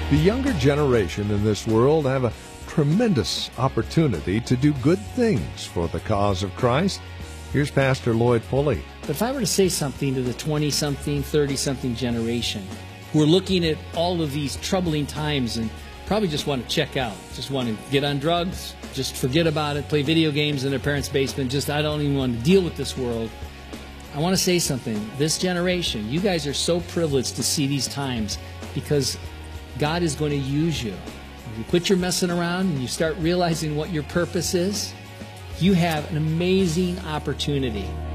The younger generation in this world have a tremendous opportunity to do good things for the cause of Christ. Here's Pastor Lloyd Pulley. But if I were to say something to the 20-something, 30-something generation who are looking at all of these troubling times and probably just want to check out, just want to get on drugs, just forget about it, play video games in their parents' basement, I don't even want to deal with this world. I want to say something. This generation, you guys are so privileged to see these times because God is going to use you. If you quit your messing around and you start realizing what your purpose is, you have an amazing opportunity.